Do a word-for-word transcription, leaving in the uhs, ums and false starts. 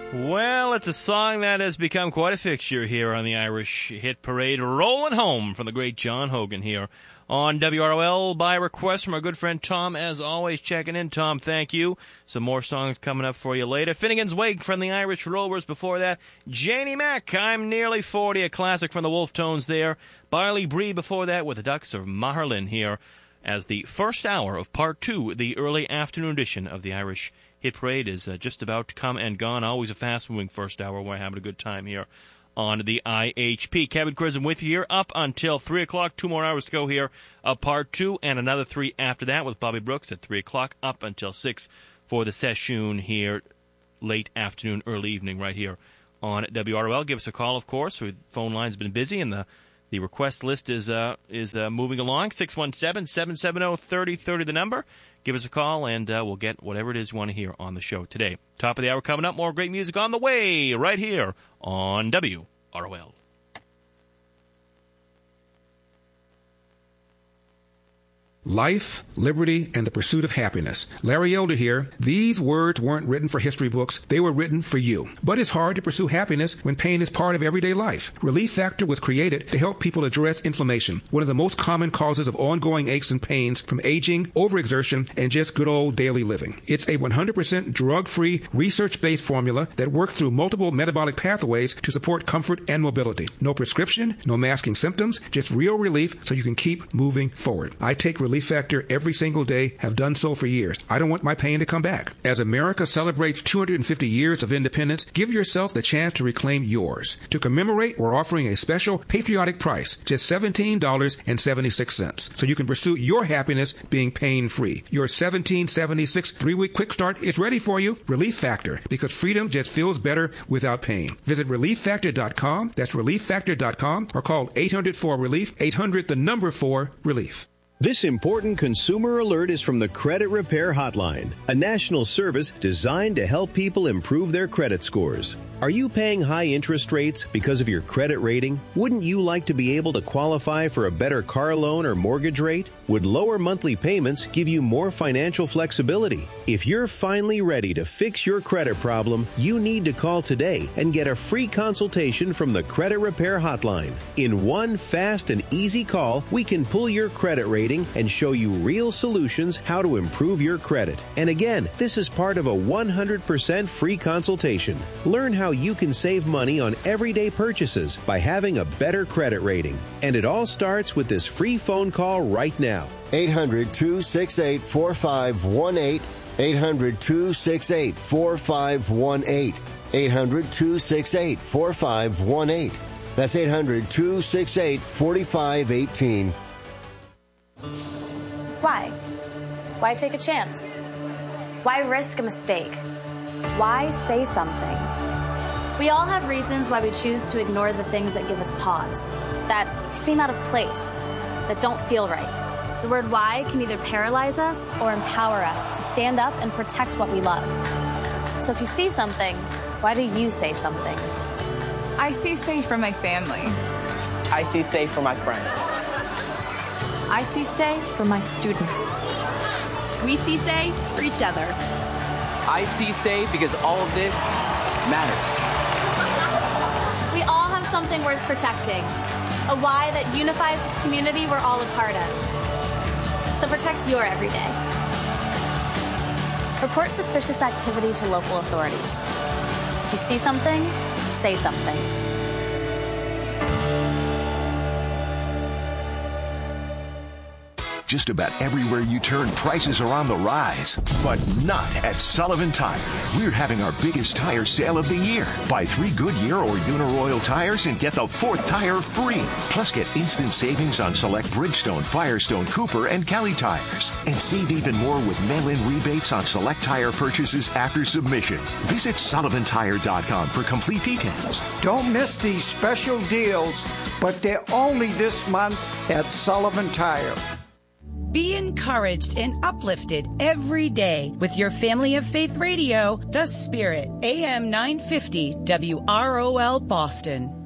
Well, it's a song that has become quite a fixture here on the Irish Hit Parade. Rolling Home from the great John Hogan here on W R O L by request from our good friend Tom. As always, checking in. Tom, thank you. Some more songs coming up for you later. Finnegan's Wake from the Irish Rovers. Before that, Janie Mack, I'm Nearly forty, a classic from the Wolf Tones there. Barley Bree before that with the Ducks of Maherlin here as the first hour of part two, the early afternoon edition of the Irish Hit Parade is uh, just about to come and gone. Always a fast-moving first hour. We're having a good time here on the I H P. Kevin Crism with you here up until three o'clock. Two more hours to go here of part two, and another three after that with Bobby Brooks at three o'clock up until six for the session here late afternoon, early evening right here on W R O L. Give us a call, of course. The phone line's been busy, and the The request list is uh, is uh, moving along. six one seven, seven seven zero, three zero three zero, the number. Give us a call, and uh, we'll get whatever it is you want to hear on the show today. Top of the hour coming up. More great music on the way right here on W R O L. Life, liberty, and the pursuit of happiness. Larry Elder here. These words weren't written for history books. They were written for you. But it's hard to pursue happiness when pain is part of everyday life. Relief Factor was created to help people address inflammation, one of the most common causes of ongoing aches and pains from aging, overexertion, and just good old daily living. It's a one hundred percent drug-free, research-based formula that works through multiple metabolic pathways to support comfort and mobility. No prescription, no masking symptoms, just real relief so you can keep moving forward. I take Relief Factor every single day, have done so for years. I don't want my pain to come back. As America celebrates two hundred fifty years of independence, give yourself the chance to reclaim yours. To commemorate, we're offering a special patriotic price, just seventeen dollars and seventy-six cents, so you can pursue your happiness being pain-free. Your seventeen seventy-six three-week quick start is ready for you. Relief Factor, because freedom just feels better without pain. Visit relief factor dot com, that's relief factor dot com, or call eight hundred four relief, eight hundred the number four relief. This important consumer alert is from the Credit Repair Hotline, a national service designed to help people improve their credit scores. Are you paying high interest rates because of your credit rating? Wouldn't you like to be able to qualify for a better car loan or mortgage rate? Would lower monthly payments give you more financial flexibility? If you're finally ready to fix your credit problem, you need to call today and get a free consultation from the Credit Repair Hotline. In one fast and easy call, we can pull your credit rating and show you real solutions how to improve your credit. And again, this is part of a one hundred percent free consultation. Learn how you can save money on everyday purchases by having a better credit rating. And it all starts with this free phone call right now. eight hundred, two six eight, four five one eight. eight hundred, two six eight, four five one eight. eight hundred, two six eight, four five one eight. That's eight hundred, two six eight, four five one eight. Why? Why take a chance? Why risk a mistake? Why say something? We all have reasons why we choose to ignore the things that give us pause, that seem out of place, that don't feel right. The word why can either paralyze us or empower us to stand up and protect what we love. So if you see something, why do you say something? I see safe for my family. I see safe for my friends. I see say for my students. We see say for each other. I see say because all of this matters. We all have something worth protecting, a why that unifies this community we're all a part of. So protect your everyday. Report suspicious activity to local authorities. If you see something, say something. Just about everywhere you turn, prices are on the rise. But not at Sullivan Tire. We're having our biggest tire sale of the year. Buy three Goodyear or Uniroyal tires and get the fourth tire free. Plus get instant savings on select Bridgestone, Firestone, Cooper, and Kelly tires. And save even more with mail-in rebates on select tire purchases after submission. Visit sullivan tire dot com for complete details. Don't miss these special deals, but they're only this month at Sullivan Tire. Be encouraged and uplifted every day with your Family of Faith radio, The Spirit, A M nine fifty W R O L Boston.